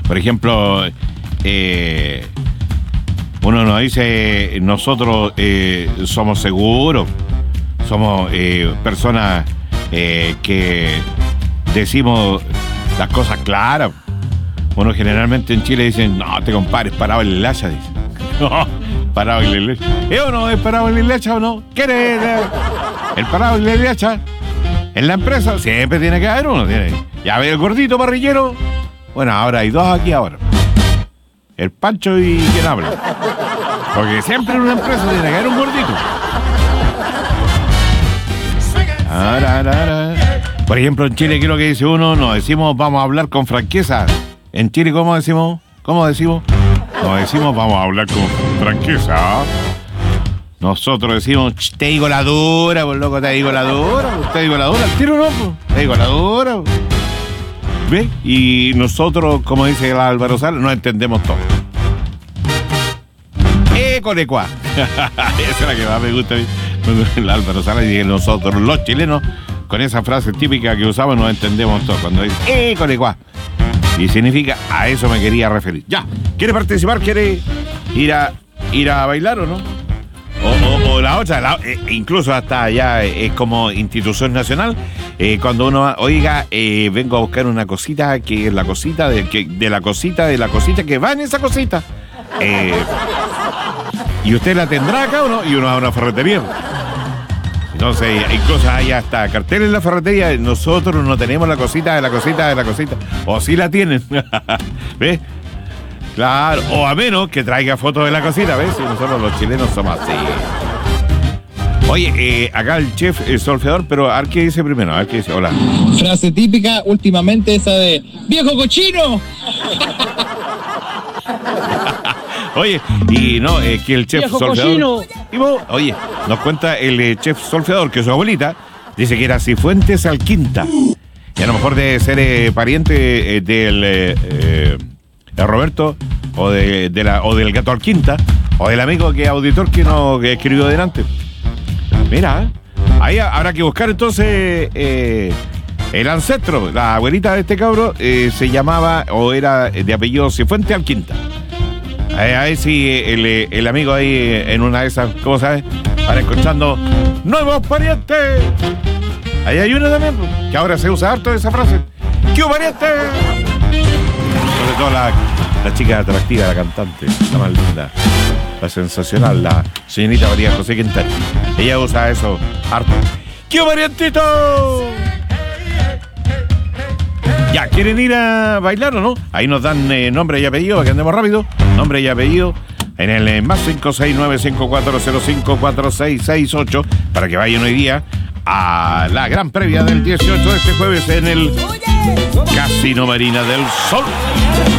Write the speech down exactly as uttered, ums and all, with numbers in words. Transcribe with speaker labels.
Speaker 1: Por ejemplo, eh, uno nos dice, nosotros eh, somos seguros, somos eh, personas eh, que decimos las cosas claras. Uno generalmente en Chile dicen, no, te compares, parado en la hilacha, dice. No, parado en la hilacha. ¿Es o no es parado en la hilacha o no? ¿Quién es el parado en la hilacha? En la empresa siempre tiene que haber uno. Tiene. Ya ve el gordito parrillero. Bueno, ahora hay dos aquí ahora. El Pancho y quien habla. Porque siempre en una empresa tiene que haber un gordito. Ahora, ahora, ahora. Por ejemplo, en Chile, ¿qué es lo que dice uno? Nos decimos, vamos a hablar con franqueza. En Chile, ¿cómo decimos? ¿Cómo decimos? Nos decimos, vamos a hablar con franqueza. Nosotros decimos, te digo la dura, pues loco, te digo la dura, te digo la dura, el tiro no, pues, te digo la dura. ¿Ves? Y nosotros, como dice el Álvaro Salas, no entendemos todo. Ecolecua. Esa es la que más me gusta a mí. El Álvaro Salas dice, nosotros, los chilenos, con esa frase típica que usamos, no entendemos todo. Cuando dice, ecolecua. Y significa, a eso me quería referir. Ya, ¿quiere participar? ¿Quiere ir a, ir a bailar o no? O, o, o la otra, la, eh, incluso hasta allá es eh, como institución nacional, eh, cuando uno, oiga, eh, vengo a buscar una cosita, que es la cosita, de, que, de la cosita, de la cosita, que va en esa cosita. Eh, ¿Y usted la tendrá acá o no? Y uno va a una ferretería. Entonces, incluso hay hasta carteles en la ferretería, nosotros no tenemos la cosita de la cosita de la cosita. O sí la tienen. ¿Ves? Claro, o a menos que traiga fotos de la cosita, ¿ves? Si nosotros los chilenos somos así. Oye, eh, acá el chef es solfeador, pero a ver qué dice primero, a ver qué dice. Hola.
Speaker 2: Frase típica últimamente esa de ¡viejo cochino!
Speaker 1: Oye, y no, es eh, que el chef
Speaker 2: ¡viejo
Speaker 1: solfeador...
Speaker 2: cochino!
Speaker 1: Oye, nos cuenta el eh, chef solfeador que su abuelita dice que era Cifuentes Alquinta. Y a lo mejor debe ser eh, pariente eh, del... Eh, eh, de Roberto o de, de la o del gato Alquinta o del amigo que auditor que nos que escribió delante. Mira, ¿eh? Ahí habrá que buscar entonces eh, el ancestro. La abuelita de este cabro eh, se llamaba o era de apellido Cifuentes Alquinta. Ahí, ahí sí el, el amigo ahí en una de esas, ¿cómo sabes? Para escuchando nuevos parientes. Ahí hay uno también que ahora se usa harto esa frase. ¡Qué pariente! Sobre todo la, la chica atractiva, la cantante, la más linda, la sensacional, la señorita María José Quintana. Ella usa eso harto. ¡Qué variantito! Ya, ¿quieren ir a bailar o no? Ahí nos dan eh, nombre y apellido, para que andemos rápido. Nombre y apellido en el eh, más cinco seis nueve cinco cuatro cero cinco cuatro seis seis ocho para que vayan hoy día a la gran previa del dieciocho de este jueves en el Casino Marina del Sol.